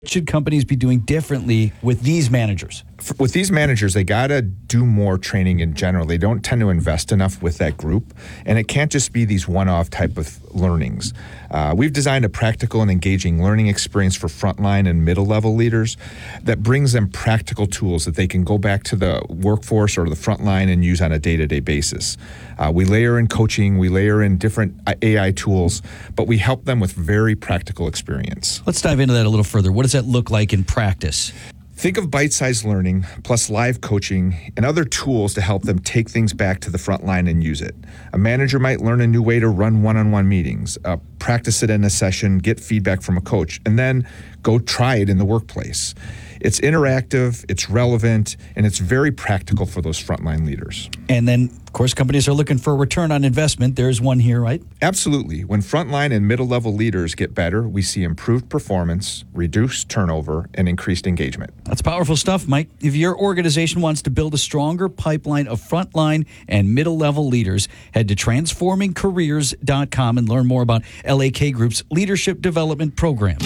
should companies be doing differently with these managers? With these managers, they got to do more training in general. They don't tend to invest enough with that group, and it can't just be these one-off type of learnings. We've designed a practical and engaging learning experience for frontline and middle-level leaders that brings them practical tools that they can go back to the workforce or the frontline and use on a day-to-day basis. We layer in coaching, we layer in different AI tools, but we help them with very practical experience. Let's dive into that a little further. What does that look like in practice? Think of bite-sized learning plus live coaching and other tools to help them take things back to the front line and use it. A manager might learn a new way to run one-on-one meetings, practice it in a session, get feedback from a coach, and then go try it in the workplace. It's interactive, it's relevant, and it's very practical for those frontline leaders. And then, of course, companies are looking for a return on investment. There's one here, right? Absolutely. When frontline and middle-level leaders get better, we see improved performance, reduced turnover, and increased engagement. That's powerful stuff, Mike. If your organization wants to build a stronger pipeline of frontline and middle-level leaders, head to transformingcareers.com and learn more about LAK Group's leadership development programs.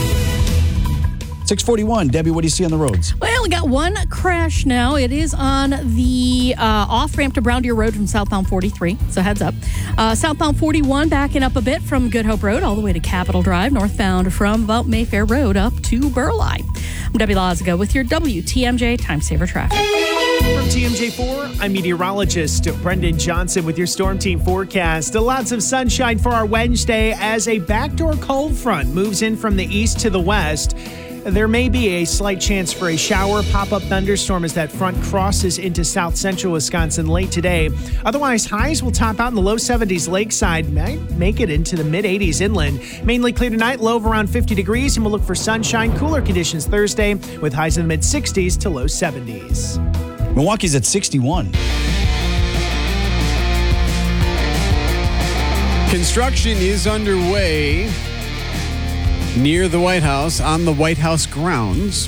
641. Debbie, what do you see on the roads? Well, we got one crash now. It is on the off-ramp to Brown Deer Road from southbound 43, so heads up. Southbound 41 backing up a bit from Good Hope Road all the way to Capitol Drive, northbound from about Mayfair Road up to Burleigh. I'm Debbie Lazaga with your WTMJ Time Saver Traffic. From TMJ4, I'm meteorologist Brendan Johnson with your Storm Team forecast. Lots of sunshine for our Wednesday as a backdoor cold front moves in from the east to the west. There may be a slight chance for a shower, pop-up thunderstorm as that front crosses into south central Wisconsin late today. Otherwise, highs will top out in the low 70s lakeside, might make it into the mid-80s inland. Mainly clear tonight, low of around 50 degrees, and we'll look for sunshine, cooler conditions Thursday with highs in the mid-60s to low 70s. Milwaukee's at 61. Construction is underway near the White House, on the White House grounds,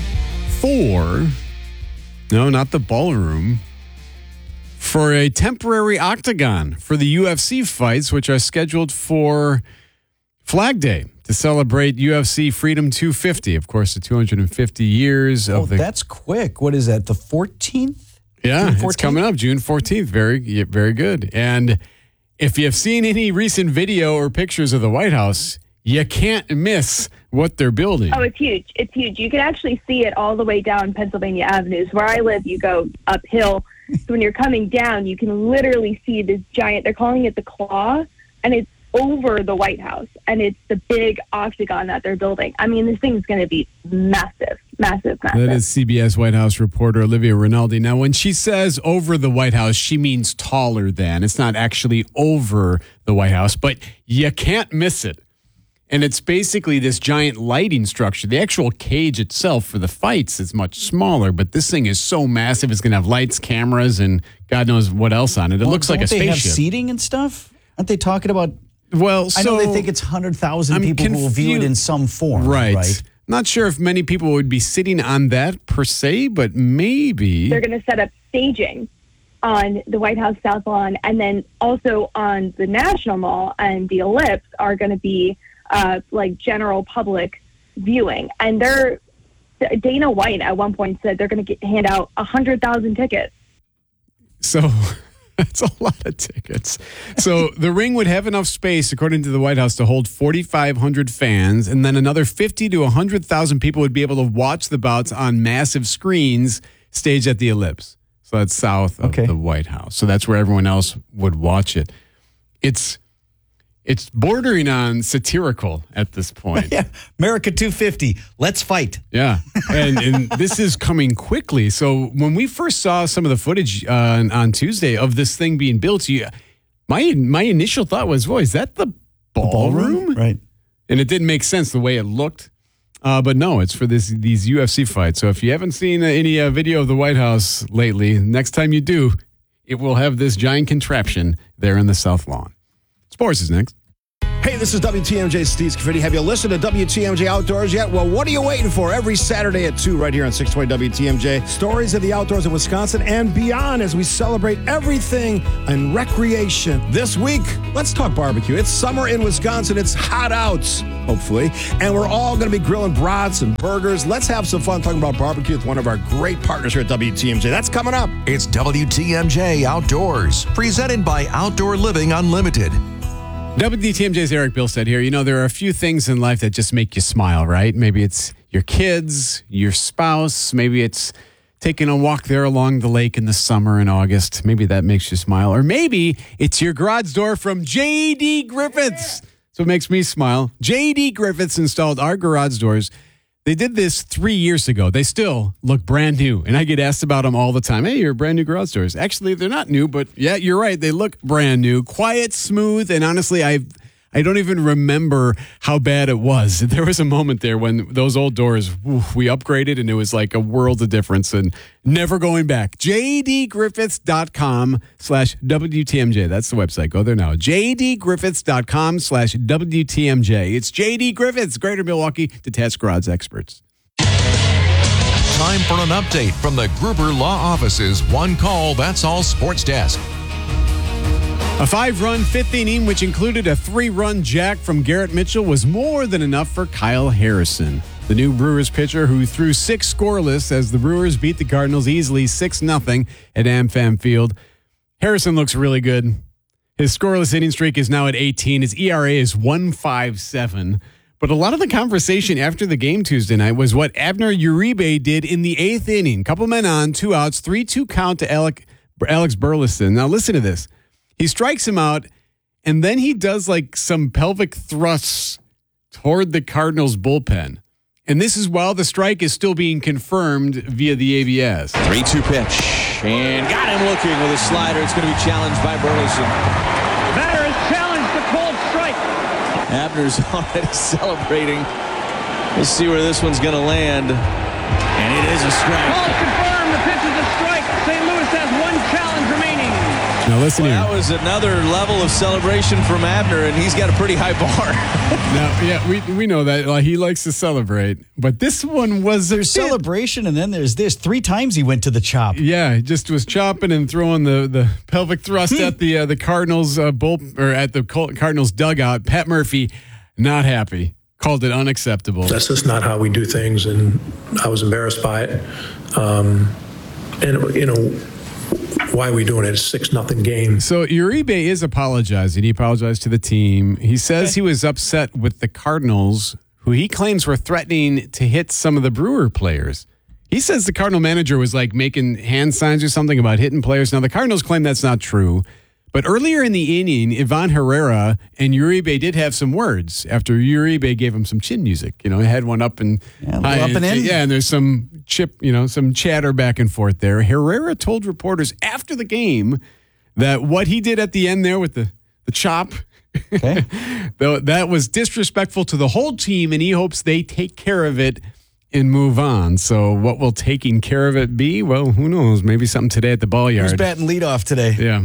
not the ballroom, for a temporary octagon for the UFC fights, which are scheduled for Flag Day to celebrate UFC Freedom 250. Of course, the 250 years of the... that's quick. What is that, the 14th? Yeah, it's coming up, June 14th. Very, very good. And if you've seen any recent video or pictures of the White House, you can't miss what they're building. Oh, it's huge. It's huge. You can actually see it all the way down Pennsylvania Avenues. Where I live, you go uphill. So when you're coming down, you can literally see this giant, they're calling it the Claw, and it's over the White House. And it's the big octagon that they're building. I mean, this thing's going to be massive, massive, massive. That is CBS White House reporter Olivia Rinaldi. Now, when she says over the White House, she means taller than. It's not actually over the White House, but you can't miss it. And it's basically this giant lighting structure. The actual cage itself for the fights is much smaller, but this thing is so massive. It's going to have lights, cameras, and God knows what else on it. It looks like a spaceship. They have seating and stuff? Aren't they talking about... Well, I know they think it's 100,000 people who will view it in some form. Right. Not sure if many people would be sitting on that per se, but maybe. They're going to set up staging on the White House South Lawn, and then also on the National Mall and the Ellipse are going to be like general public viewing. And Dana White at one point said they're going to hand out 100,000 tickets. So that's a lot of tickets. So the ring would have enough space, according to the White House, to hold 4,500 fans, and then another 50 to 100,000 people would be able to watch the bouts on massive screens staged at the Ellipse. So that's south of the White House. So that's where everyone else would watch it. It's bordering on satirical at this point. Yeah, America 250, let's fight. Yeah, and this is coming quickly. So when we first saw some of the footage on Tuesday of this thing being built, my initial thought was, boy, is that the ballroom? Right. And it didn't make sense the way it looked. But no, it's for these UFC fights. So if you haven't seen any video of the White House lately, next time you do, it will have this giant contraption there in the South Lawn. Sports is next. Hey, this is WTMJ Steve Scaffidi. Have you listened to WTMJ Outdoors yet? Well, what are you waiting for? Every Saturday at 2 right here on 620 WTMJ. Stories of the outdoors in Wisconsin and beyond as we celebrate everything and recreation. This week, let's talk barbecue. It's summer in Wisconsin. It's hot out, hopefully. And we're all going to be grilling brats and burgers. Let's have some fun talking about barbecue with one of our great partners here at WTMJ. That's coming up. It's WTMJ Outdoors, presented by Outdoor Living Unlimited. WTMJ's Eric Bilstead here. You know, there are a few things in life that just make you smile, right? Maybe it's your kids, your spouse. Maybe it's taking a walk there along the lake in the summer in August. Maybe that makes you smile. Or maybe it's your garage door from J.D. Griffiths. So it makes me smile. J.D. Griffiths installed our garage doors. They did this 3 years ago. They still look brand new. And I get asked about them all the time. Hey, your brand new garage doors. Actually, they're not new, but yeah, you're right. They look brand new, quiet, smooth. And honestly, I don't even remember how bad it was. There was a moment there when those old doors, we upgraded and it was like a world of difference and never going back. JDGriffiths.com/WTMJ. That's the website. Go there now. JDGriffiths.com/WTMJ. It's JD Griffiths, Greater Milwaukee Detached Garage Experts. Time for an update from the Gruber Law Office's One Call, That's All Sports Desk. A 5-run fifth inning, which included a 3-run jack from Garrett Mitchell, was more than enough for Kyle Harrison, the new Brewers pitcher who threw 6 scoreless as the Brewers beat the Cardinals easily 6-0 at AmFam Field. Harrison looks really good. His scoreless inning streak is now at 18. His ERA is 1.57. But a lot of the conversation after the game Tuesday night was what Abner Uribe did in the 8th inning. Couple men on, 2 outs, 3-2 count to Alex Burleson. Now listen to this. He strikes him out, and then he does like some pelvic thrusts toward the Cardinals bullpen. And this is while the strike is still being confirmed via the ABS. 3-2 pitch, and got him looking with a slider. It's going to be challenged by Burleson. Batter has challenged the called strike. Abner's already celebrating. We'll see where this one's going to land. And it is a strike. Call confirmed. The pitch is a strike. St. Louis has 1 challenge remaining. Now listen here. That was another level of celebration from Abner, and he's got a pretty high bar. Now, yeah, we know that he likes to celebrate, but this one was There's celebration, and then there's this. 3 times he went to the chop. Yeah, he just was chopping and throwing the pelvic thrust at the Cardinals at the Cardinals dugout. Pat Murphy, not happy, called it unacceptable. That's just not how we do things, and I was embarrassed by it. And you know, why are we doing it? It's 6-0 game. So Uribe is apologizing. He apologized to the team. He says he was upset with the Cardinals, who he claims were threatening to hit some of the Brewer players. He says the Cardinal manager was like making hand signs or something about hitting players. Now, the Cardinals claim that's not true. But earlier in the inning, Ivan Herrera and Uribe did have some words after Uribe gave him some chin music. You know, he had one up and up and in. Yeah, and there's some some chatter back and forth there. Herrera told reporters after the game that what he did at the end there with the chop, okay. though that was disrespectful to the whole team, and he hopes they take care of it and move on. So what will taking care of it be? Well, who knows? Maybe something today at the ball yard. Who's batting leadoff today? Yeah.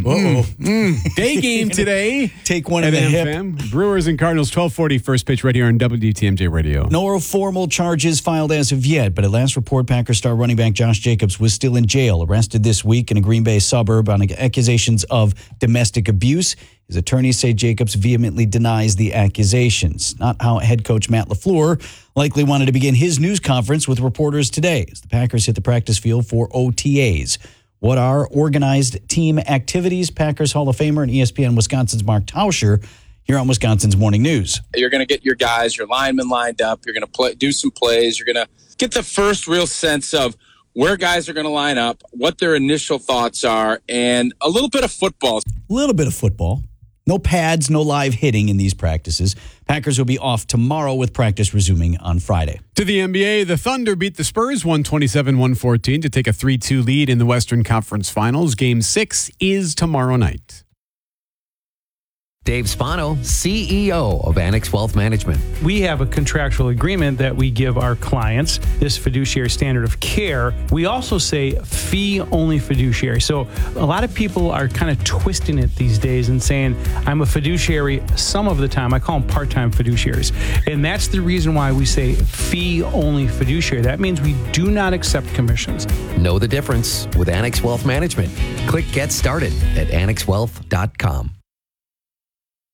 Day game today. Take one in the hip. Brewers and Cardinals, 12:40 first pitch right here on WTMJ Radio. No formal charges filed as of yet, but at last report, Packers star running back Josh Jacobs was still in jail, arrested this week in a Green Bay suburb on accusations of domestic abuse. His attorneys say Jacobs vehemently denies the accusations. Not how head coach Matt LaFleur likely wanted to begin his news conference with reporters today as the Packers hit the practice field for OTAs. What are organized team activities? Packers Hall of Famer and ESPN Wisconsin's Mark Tauscher here on Wisconsin's Morning News. You're going to get your guys, your linemen lined up. You're going to do some plays. You're going to get the first real sense of where guys are going to line up, what their initial thoughts are, and a little bit of football. A little bit of football. No pads, no live hitting in these practices. Packers will be off tomorrow with practice resuming on Friday. To the NBA, the Thunder beat the Spurs 127-114 to take a 3-2 lead in the Western Conference Finals. Game 6 is tomorrow night. Dave Spano, CEO of Annex Wealth Management. We have a contractual agreement that we give our clients, this fiduciary standard of care. We also say fee-only fiduciary. So a lot of people are kind of twisting it these days and saying, I'm a fiduciary some of the time. I call them part-time fiduciaries. And that's the reason why we say fee-only fiduciary. That means we do not accept commissions. Know the difference with Annex Wealth Management. Click Get Started at annexwealth.com.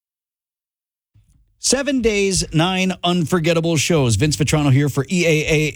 7 days, 9 unforgettable shows. Vince Vitrano here for EAA